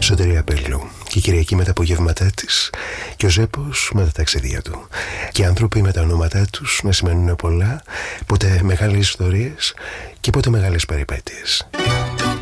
Σωτηρία Πέλου και η Κυριακή με τα απογεύματά της και ο Ζέπος με τα ταξίδια του. Και οι άνθρωποι με τα ονόματά τους να σημαίνουν πολλά, πότε μεγάλες ιστορίες και πότε μεγάλες περιπέτειες.